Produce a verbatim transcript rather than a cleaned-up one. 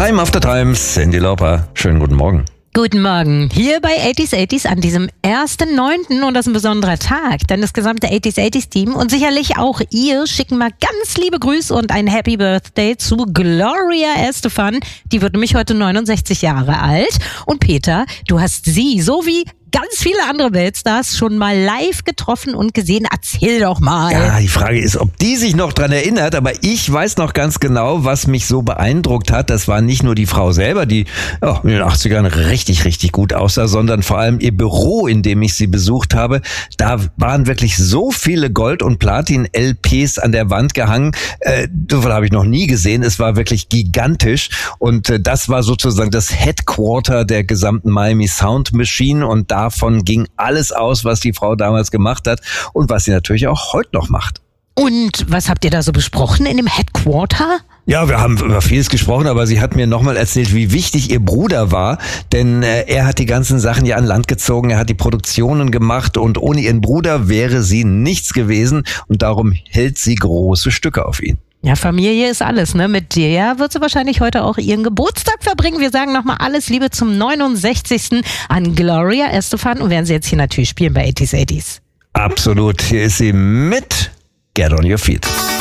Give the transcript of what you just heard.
Time After Time, Cyndi Lauper. Schönen guten Morgen. Guten Morgen. Hier bei achtziger achtziger an diesem ersten neunten und das ist ein besonderer Tag, denn das gesamte achtziger achtziger Team und sicherlich auch ihr schicken mal ganz liebe Grüße und ein Happy Birthday zu Gloria Estefan. Die wird nämlich heute neunundsechzig Jahre alt. Und Peter, du hast sie, so wie ganz viele andere Weltstars, schon mal live getroffen und gesehen. Erzähl doch mal. Ja, die Frage ist, ob die sich noch dran erinnert, aber ich weiß noch ganz genau, was mich so beeindruckt hat. Das war nicht nur die Frau selber, die oh, in den achtzigern richtig, richtig gut aussah, sondern vor allem ihr Büro, in dem ich sie besucht habe. Da waren wirklich so viele Gold- und Platin-L Ps an der Wand gehangen. Äh, das habe ich noch nie gesehen. Es war wirklich gigantisch und äh, das war sozusagen das Headquarter der gesamten Miami Sound Machine und da Davon ging alles aus, was die Frau damals gemacht hat und was sie natürlich auch heute noch macht. Und was habt ihr da so besprochen in dem Headquarter? Ja, wir haben über vieles gesprochen, aber sie hat mir nochmal erzählt, wie wichtig ihr Bruder war, denn äh, er hat die ganzen Sachen ja an Land gezogen, er hat die Produktionen gemacht und ohne ihren Bruder wäre sie nichts gewesen und darum hält sie große Stücke auf ihn. Ja, Familie ist alles, ne? Mit der wird sie wahrscheinlich heute auch ihren Geburtstag verbringen. Wir sagen nochmal alles Liebe zum neunundsechzigsten an Gloria Estefan und werden sie jetzt hier natürlich spielen bei achtziger achtziger. Absolut, hier ist sie mit Get on Your Feet.